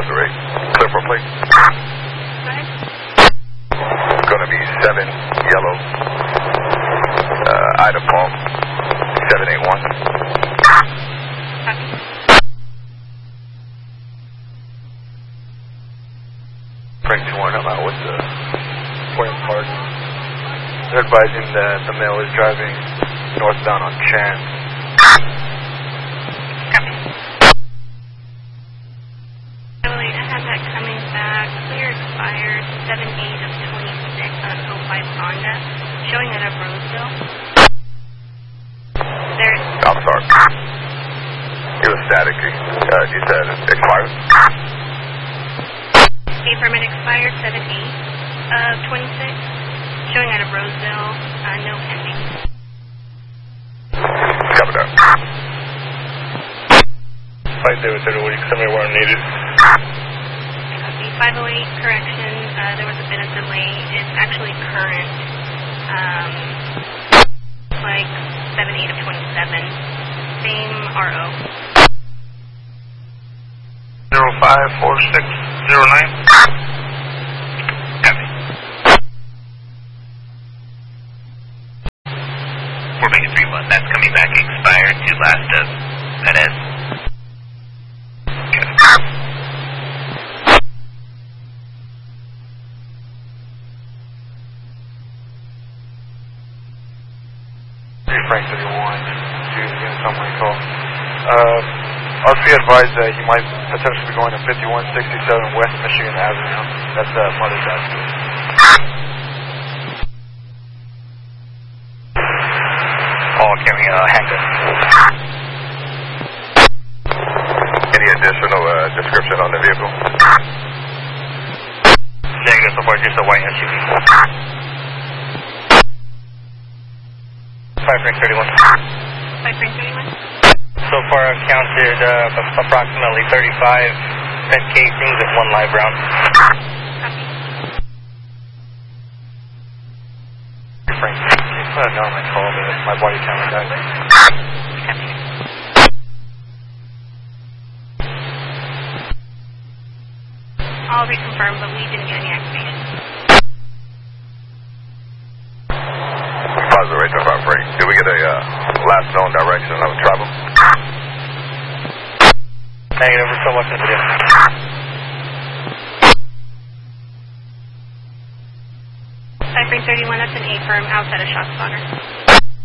Positive rate. Clear for plate. Go ahead. Gonna be 7 yellow. Ida Palm 781. Copy. Frank 2-1, I'm out with the Point Park. They're advising that the male is driving northbound on Chan. Copy. So I have that coming back. Clear expired 7/8 of 26 on 05 Honda, showing out of Roseville. There's I'm sorry. It was static. You said expired? a permit expired 7/8 of 26, showing out of Roseville. No pending. Cover that. 5030, will you send me where I'm needed? Copy. 508 correction. There was a bit of delay. It's actually current. Like 7/8 of 27. Same RO. 054609. Copy. 431, that's coming back expired to last of Perez. Frank 31, June again, someone call. RP advised that he might potentially be going to 5167 West Michigan Avenue. That's Mother's Avenue. All carrying a handgun. Any additional description on the vehicle? Negative, so far just a white SUV. 531. 531. So far I've counted approximately 35 spent casings and 1 live round. Copy. Frank, can you put a note on my call that my body camera died? Copy. I'll reconfirm, but we didn't get any activation. Positive rate to our break. Did we get a last known direction of travel? Negative, we're still looking for this. 531, that's an A firm outside of ShotSpotter.